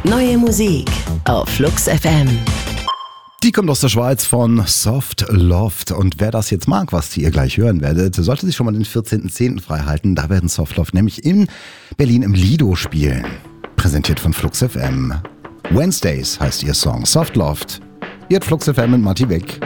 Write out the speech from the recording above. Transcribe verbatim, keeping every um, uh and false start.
Neue Musik auf Flux F M. Die kommt aus der Schweiz von Soft Loft. Und wer das jetzt mag, was ihr gleich hören werdet, sollte sich schon mal den vierzehnten zehnten freihalten. Da werden Soft Loft nämlich in Berlin im Lido spielen. Präsentiert von Flux F M. Wednesdays heißt ihr Song. Soft Loft. Ihr habt Flux F M mit Matti Beck.